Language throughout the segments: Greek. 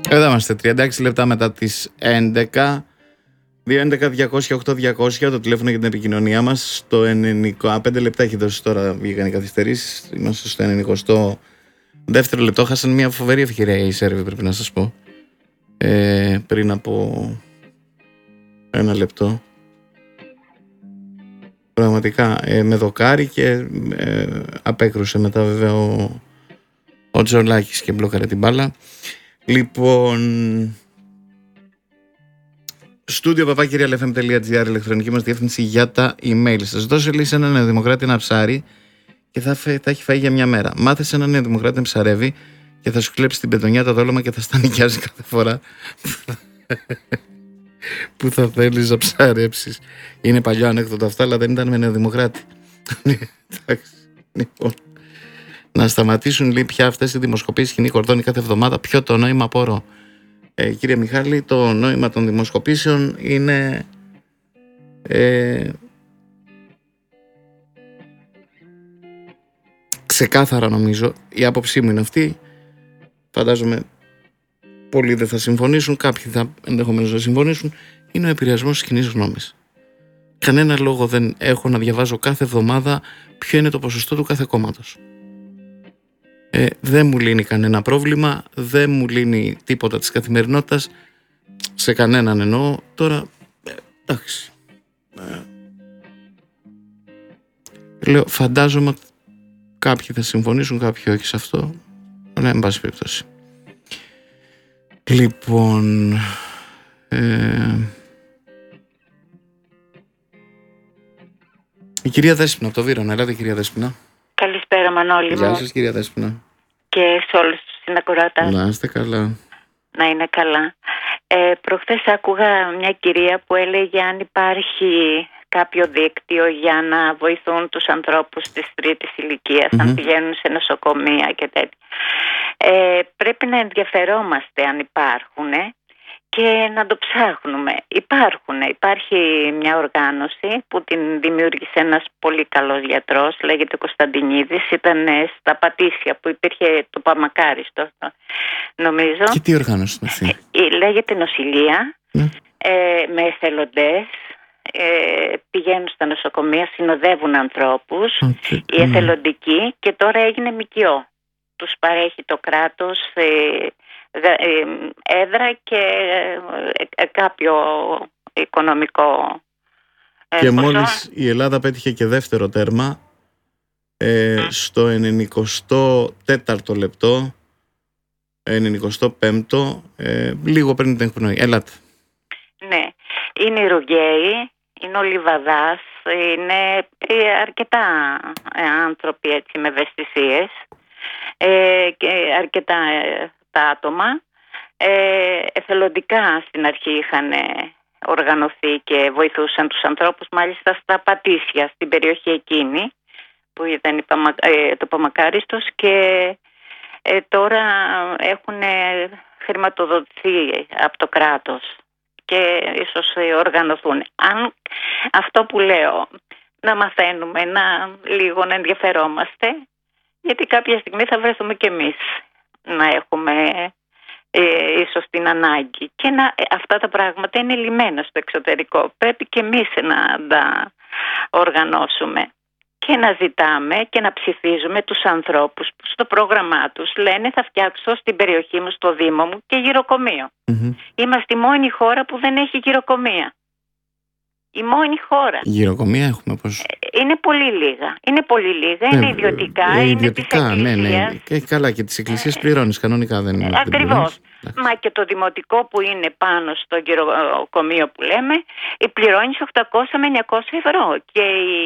Εδώ είμαστε, 36 λεπτά μετά τις 11. 211-200-8200 το τηλέφωνο για την επικοινωνία μας. Στο 95 λεπτά έχει δώσει τώρα, βγήκαν οι καθυστερήσεις. Είμαστε στο 92ο λεπτό. Χάσαν μια φοβερή ευκαιρία οι Σέρβοι, πρέπει να σας πω. Πριν από ένα λεπτό. Πραγματικά με δοκάρι και απέκρουσε μετά βέβαια ο Τζολάκης και μπλόκαρε την μπάλα. Λοιπόν, studio@realfm.gr, ηλεκτρονική μας διεύθυνση για τα email. Σας δώσε λύση έναν νεοδημοκράτη να ψάρει και θα έχει φάει για μια μέρα. Μάθες έναν νεοδημοκράτη να ψαρεύει και θα σου κλέψει την πετονιά, τα δόλωμα και θα στα νοικιάζει κάθε φορά που θα θέλεις να ψαρέψεις. Είναι παλιό ανέκδοτο αυτά, αλλά δεν ήταν με νεοδημοκράτη. Εντάξει, λοιπόν. Να σταματήσουν λέει πια αυτές οι δημοσκοπήσεις κοινή κορδόνη κάθε εβδομάδα. Ποιο το νόημα, απορώ. Κύριε Μιχάλη, το νόημα των δημοσκοπήσεων είναι ξεκάθαρα, νομίζω. Η άποψή μου είναι αυτή. Φαντάζομαι πολλοί δεν θα συμφωνήσουν, κάποιοι θα ενδεχομένως να συμφωνήσουν. Είναι ο επηρεασμός της κοινής γνώμης. Κανένα λόγο δεν έχω να διαβάζω κάθε εβδομάδα ποιο είναι το ποσοστό του κάθε κόμματος. Δεν μου λύνει κανένα πρόβλημα, δεν μου λύνει τίποτα της καθημερινότητας, σε κανέναν εννοώ. Τώρα, εντάξει. Λέω, φαντάζομαι ότι κάποιοι θα συμφωνήσουν, κάποιοι όχι σε αυτό, αλλά εν πάση περιπτώσει. Λοιπόν, η κυρία Δέσποινα από το Βύρωνα. Ελάτε, κυρία Δέσποινα. Καλησπέρα, Μανώλη μου. Γεια σας, κυρία Δέσποινα. Και σε όλους τους συνακροατάς. Να είστε καλά. Να είναι καλά. Προχθές άκουγα μια κυρία που έλεγε αν υπάρχει κάποιο δίκτυο για να βοηθούν τους ανθρώπους της τρίτης ηλικίας, αν πηγαίνουν σε νοσοκομεία και τέτοια. Πρέπει να ενδιαφερόμαστε αν υπάρχουν και να το ψάχνουμε. Υπάρχει μια οργάνωση που την δημιούργησε ένας πολύ καλός γιατρός, λέγεται Κωνσταντινίδης, ήταν στα Πατήσια που υπήρχε το Παμακάριστο, νομίζω. Και τι οργάνωση είναι αυτή? Λέγεται Νοσηλεία, με εθελοντές, πηγαίνουν στα νοσοκομεία, συνοδεύουν ανθρώπους, οι εθελοντικοί, και τώρα έγινε ΜΚΟ. Τους παρέχει το κράτος έδρα και κάποιο οικονομικό και μόλις η Ελλάδα πέτυχε και δεύτερο τέρμα στο 94ο λεπτό, 95ο, λίγο πριν την εκπνοή. Ελάτε. Ναι, είναι η Ρουγγέη, είναι ο Λιβαδάς, είναι αρκετά άνθρωποι έτσι με ευαισθησίες και αρκετά τα άτομα. Εθελοντικά στην αρχή είχαν οργανωθεί και βοηθούσαν τους ανθρώπους, μάλιστα στα Πατήσια, στην περιοχή εκείνη που ήταν το Παμακάριστος, και τώρα έχουν χρηματοδοτηθεί από το κράτος και ίσως οργανωθούν. Αν αυτό που λέω, να μαθαίνουμε, λίγο να ενδιαφερόμαστε, γιατί κάποια στιγμή θα βρεθούμε κι εμείς να έχουμε ίσως την ανάγκη, και αυτά τα πράγματα είναι λυμμένα στο εξωτερικό. Πρέπει και εμείς να τα οργανώσουμε και να ζητάμε και να ψηφίζουμε τους ανθρώπους που στο πρόγραμμά τους λένε θα φτιάξω στην περιοχή μου, στο Δήμο μου, και γυροκομείο. Είμαστε η μόνη χώρα που δεν έχει γυροκομεία. Η μόνη χώρα. Γυροκομεία έχουμε πώς? Είναι πολύ λίγα. Είναι ιδιωτικά. Ιδιωτικά, ναι. Και καλά, και τις εκκλησίες πληρώνεις κανονικά, δεν είναι? Ακριβώς. Μα και το δημοτικό που είναι πάνω στο γυροκομείο που λέμε, πληρώνεις 800 με 900 ευρώ. Και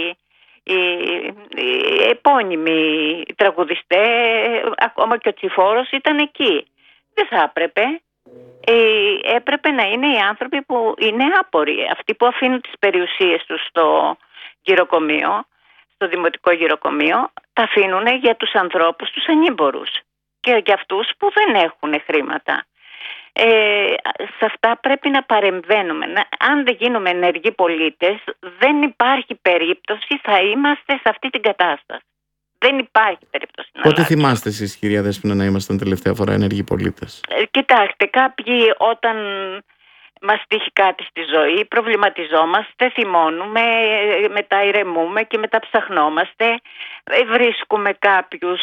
οι επώνυμοι τραγουδιστές, ακόμα και ο Τσιφόρος ήταν εκεί. Δεν θα έπρεπε. Έπρεπε να είναι οι άνθρωποι που είναι άποροι, αυτοί που αφήνουν τις περιουσίες τους στο γυροκομείο, στο δημοτικό γυροκομείο, τα αφήνουν για τους ανθρώπους, τους ανήμπορους και για αυτούς που δεν έχουν χρήματα. Σε αυτά πρέπει να παρεμβαίνουμε. Αν δεν γίνουμε ενεργοί πολίτες, δεν υπάρχει περίπτωση θα είμαστε σε αυτή την κατάσταση. Δεν υπάρχει περίπτωση να Πότε αλλάξει. θυμάστε εσείς, κυρία Δέσποινα, να ήμασταν τελευταία φορά ενεργοί πολίτες? Κοιτάξτε, κάποιοι όταν μας τύχει κάτι στη ζωή προβληματιζόμαστε, θυμώνουμε, μετά ηρεμούμε και μετά ψαχνόμαστε. Βρίσκουμε κάποιους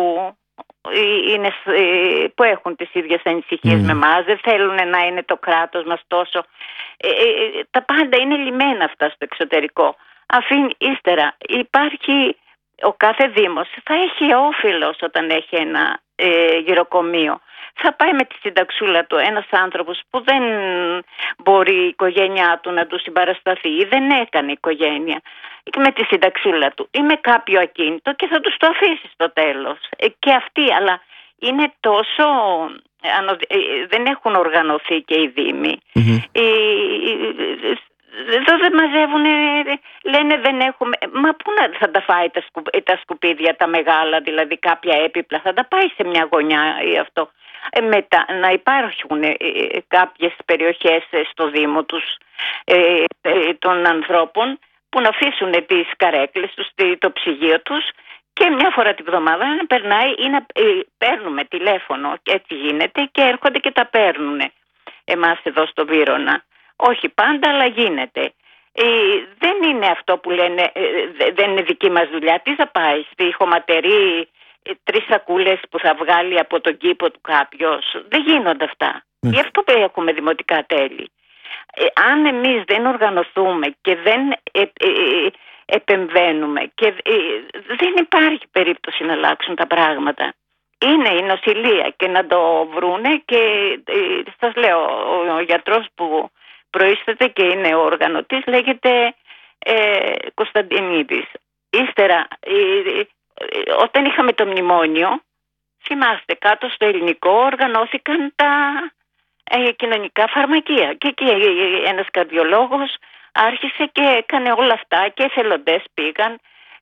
που έχουν τις ίδιες ανησυχίες με εμάς, δεν θέλουν να είναι το κράτος μας τόσο. Τα πάντα είναι λυμμένα αυτά στο εξωτερικό. Ύστερα υπάρχει ο κάθε δήμος, θα έχει όφελος όταν έχει ένα γυροκομείο. Θα πάει με τη συνταξούλα του ένας άνθρωπος που δεν μπορεί η οικογένειά του να του συμπαρασταθεί ή δεν έκανε οικογένεια, με τη συνταξούλα του ή με κάποιο ακίνητο, και θα τους το αφήσει στο τέλος. Και αυτοί, αλλά είναι τόσο... δεν έχουν οργανωθεί και οι δήμοι. Εδώ δεν μαζεύουν, λένε δεν έχουμε. Μα πού θα τα φάει τα σκουπίδια, τα μεγάλα, δηλαδή κάποια έπιπλα, θα τα πάει σε μια γωνιά ή αυτό. Μετά να υπάρχουν κάποιες περιοχές στο Δήμο τους των ανθρώπων που να αφήσουν τις καρέκλες τους, το ψυγείο τους, και μια φορά την εβδομάδα να περνάει ή να παίρνουμε τηλέφωνο, και έτσι γίνεται, και έρχονται και τα παίρνουν εμάς εδώ στο Βύρωνα. Όχι πάντα, αλλά γίνεται. Δεν είναι αυτό που λένε, δεν είναι δική μας δουλειά. Τι θα πάει στη χωματερή 3 σακούλες που θα βγάλει από τον κήπο του κάποιος? Δεν γίνονται αυτά. Γι' αυτό έχουμε δημοτικά τέλη. Αν εμείς δεν οργανωθούμε και δεν επεμβαίνουμε, και δεν υπάρχει περίπτωση να αλλάξουν τα πράγματα. Είναι η νοσηλεία και να το βρούνε, και σας λέω, ο γιατρός που προείσταται και είναι ο οργανωτής λέγεται Κωνσταντινίδης. Ύστερα, όταν είχαμε το μνημόνιο, θυμάστε, κάτω στο Ελληνικό οργανώθηκαν τα κοινωνικά φαρμακεία, και εκεί ένας καρδιολόγος άρχισε και έκανε όλα αυτά, και εθελοντές πήγαν.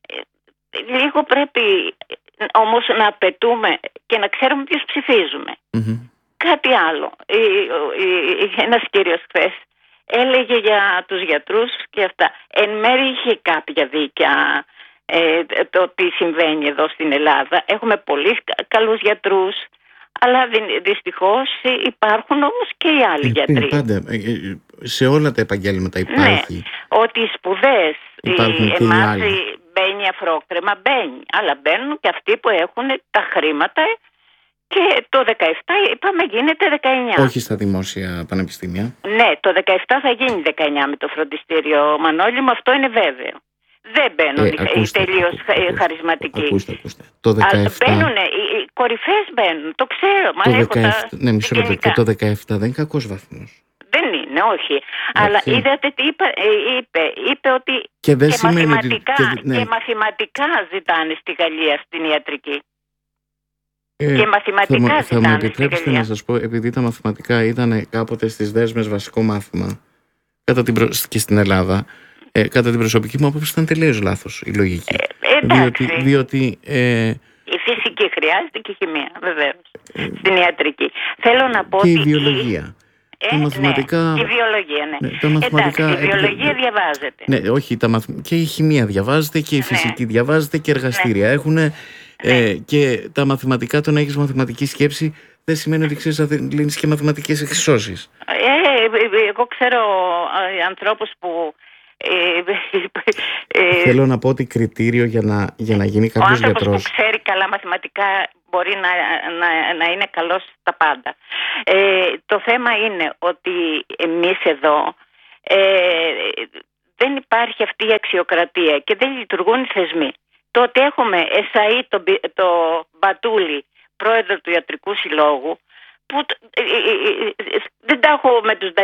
Λίγο πρέπει όμως να απαιτούμε και να ξέρουμε ποιους ψηφίζουμε. Κάτι άλλο. Ένας κύριος χθες έλεγε για τους γιατρούς και αυτά. Εν μέρει είχε κάποια δίκαια το τι συμβαίνει εδώ στην Ελλάδα. Έχουμε πολύ καλούς γιατρούς, αλλά δυστυχώς υπάρχουν όμως και οι άλλοι γιατροί. Πάντα, σε όλα τα επαγγέλματα υπάρχει. Ναι, ότι οι σπουδές, εμάς μπαίνει αφρόκρεμα, μπαίνει, αλλά μπαίνουν και αυτοί που έχουν τα χρήματα, και το 17 είπαμε γίνεται 19. Όχι στα δημόσια πανεπιστήμια. Ναι, το 17 θα γίνει 19 με το φροντιστήριο, Μανώλη μου, αυτό είναι βέβαιο. Δεν μπαίνουν οι τελείως χαρισματικοί. Ακούστε. Το 17... Μπαίνουν, οι κορυφές μπαίνουν, το ξέρω. Ναι, μισό λεπτό. Το 17 δεν είναι κακός βαθμός. Δεν είναι, όχι. Αλλά είδατε τι είπε ότι και μαθηματικά ζητάνε στη Γαλλία στην ιατρική. Και μαθηματικά θα μου επιτρέψετε να σας πω, επειδή τα μαθηματικά ήταν κάποτε στις Δέσμες βασικό μάθημα και στην Ελλάδα, κατά την προσωπική μου άποψη ήταν τελείως λάθος η λογική. Διότι η φυσική χρειάζεται και η χημεία, βεβαίως, στην ιατρική. Θέλω να πω και η βιολογία. Τα μαθηματικά... Ναι, η βιολογία, ναι. Τα μαθηματικά... Εντάξει, η βιολογία διαβάζεται. Ναι, όχι, και η χημεία διαβάζεται και η φυσική διαβάζεται και εργαστήρια έχουν. Και τα μαθηματικά, το να έχεις μαθηματική σκέψη δεν σημαίνει ότι ξέρεις να λύνεις και μαθηματικές εξισώσεις. Εγώ ξέρω ανθρώπους που... Θέλω να πω ότι κριτήριο για να γίνει κάποιος γιατρός... Ο άνθρωπος που ξέρει καλά μαθηματικά μπορεί να είναι καλός στα πάντα. Το θέμα είναι ότι εμείς εδώ δεν υπάρχει αυτή η αξιοκρατία και δεν λειτουργούν οι θεσμοί. Το ότι έχουμε εσαΐ το Μπατούλη, πρόεδρο του Ιατρικού Συλλόγου, που δεν τα έχω με τους